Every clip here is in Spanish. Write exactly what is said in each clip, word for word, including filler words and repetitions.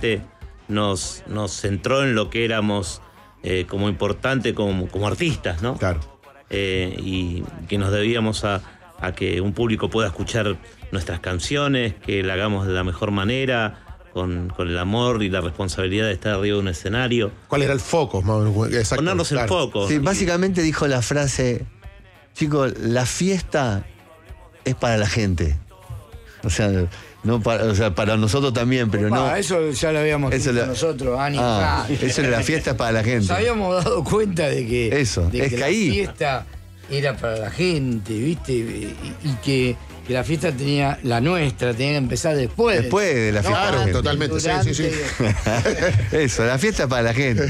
realmente nos, nos centró en lo que éramos eh, como importante como, como artistas, ¿no? Claro. Eh, y que nos debíamos a, a que un público pueda escuchar nuestras canciones, que la hagamos de la mejor manera, con, con el amor y la responsabilidad de estar arriba de un escenario. ¿Cuál era el foco? Exacto, ponernos claro. el foco. Sí, básicamente dijo la frase, chicos, la fiesta es para la gente. O sea, no para, o sea, para nosotros también, pero Opa, no. Eso ya lo habíamos Eso dicho lo- nosotros, Ani. Ah, Ah, eso de la fiesta es para la gente. Nos habíamos dado cuenta de que, Eso, de es que que la ahí- fiesta era para la gente, ¿viste? Y, y que, que la fiesta tenía, la nuestra, tenía que empezar después. Después de la No fiesta. Claro, antes, totalmente, sí, sí, sí. durante. Eso, la fiesta es para la gente.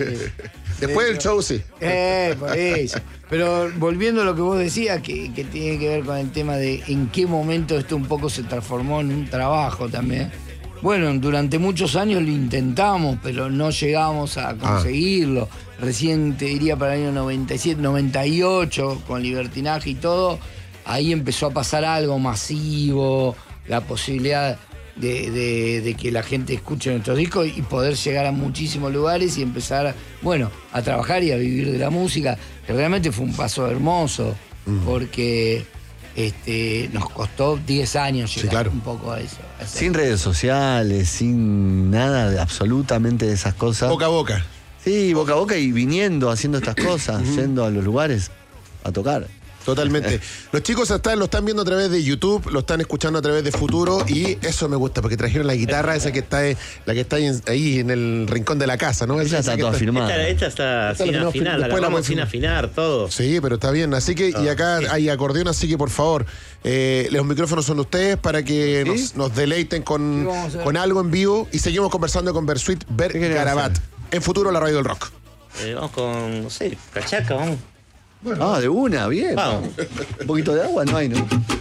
Después del show, sí. Eh, por eso. Pero volviendo a lo que vos decías, que, que tiene que ver con el tema de en qué momento esto un poco se transformó en un trabajo también. Bueno, durante muchos años lo intentamos, pero no llegamos a conseguirlo. Recién te diría para el año noventa y siete, noventa y ocho, con Libertinaje y todo, ahí empezó a pasar algo masivo, la posibilidad de, de- de que la gente escuche nuestros discos y poder llegar a muchísimos lugares y empezar, bueno, a trabajar y a vivir de la música, que realmente fue un paso hermoso, porque este, nos costó diez años llegar claro. un poco a eso. a ese- Sin redes sociales, sin nada de absolutamente de esas cosas. Boca a boca. Sí, boca a boca y viniendo, haciendo estas cosas, yendo a los lugares a tocar. Totalmente. Los chicos están, lo están viendo a través de YouTube, lo están escuchando a través de Futuro y eso me gusta porque trajeron la guitarra esa que está ahí, la que está ahí en, ahí en el rincón de la casa, ¿no? Esa Esa está que toda firmada. Esta, esta está Esta sin la tenemos afinar, fin- la después la grabamos sin podemos- afinar, todo. Sí, pero está bien. Así que, y acá hay acordeón, así que por favor, eh, los micrófonos son de ustedes para que ¿Sí? nos, nos deleiten con, ¿Qué vamos a hacer? con algo en vivo y seguimos conversando con Bersuit Ber ¿Qué querés Garabat. hacer? En Futuro, la radio del rock. Eh, vamos con, no sé, cachaca, vamos. Ah, de una, bien. Vamos. Un poquito de agua no hay, ¿no?